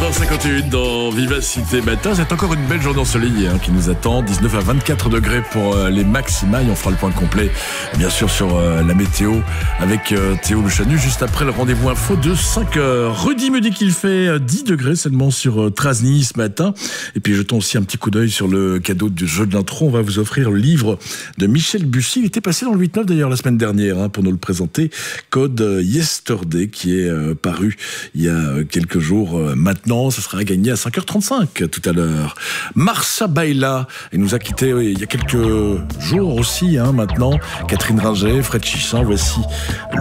19h51 dans Vivacité Matin. C'est encore une belle journée ensoleillée qui nous attend. 19 à 24 degrés pour les maxima. Et on fera le point complet, bien sûr, sur la météo avec Théo Le Chanu, juste après le rendez-vous info de 5h. Rudy me dit qu'il fait 10 degrés seulement sur Trasny ce matin. Et puis jetons aussi un petit coup d'œil sur le cadeau du jeu de l'intro. On va vous offrir le livre de Michel Bussy. Il était passé dans le 8-9 d'ailleurs la semaine dernière pour nous le présenter. Code Yesterday qui est paru il y a quelques jours. Maintenant, ça sera gagné à 5h35 tout à l'heure. Marcia Baila, elle nous a quittés il y a quelques jours aussi maintenant. Catherine Ringer, Fred Chichin, voici